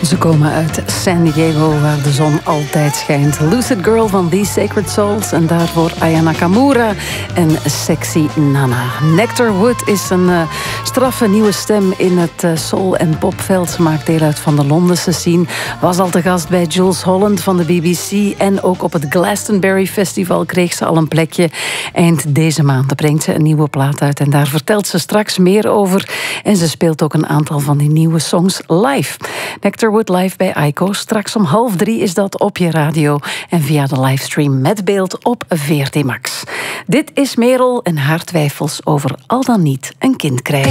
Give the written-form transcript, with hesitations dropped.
Ze komen uit San Diego, waar de zon altijd schijnt. Lucid Girl van These Sacred Souls en daarvoor Aya Nakamura en Sexy Nana. Nectar Wood is een straffe nieuwe stem in het soul- en popveld. Ze maakt deel uit van de Londense scene. Was al te gast bij Jools Holland van de BBC en ook op het Glastonbury Festival kreeg ze al een plekje. Eind deze maand brengt ze een nieuwe plaat uit en daar vertelt ze straks meer over. En ze speelt ook een aantal van die nieuwe songs live. Nectar Wood live bij Aiko. Straks om 2:30 is dat op je radio en via de livestream met beeld op VRT Max. Dit is Merel en haar twijfels over al dan niet een kind krijgen.